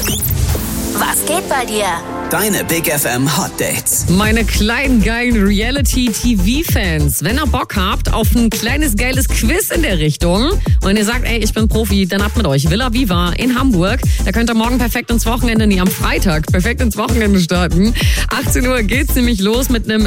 Was geht bei dir? Deine Big FM Hot Dates. Meine kleinen geilen Reality-TV-Fans, wenn ihr Bock habt auf ein kleines geiles Quiz in der Richtung und ihr sagt, ey, ich bin Profi, dann ab mit euch. Villa Viva in Hamburg. Da könnt ihr morgen perfekt ins Wochenende, am Freitag perfekt ins Wochenende starten. 18 Uhr geht's nämlich los mit einem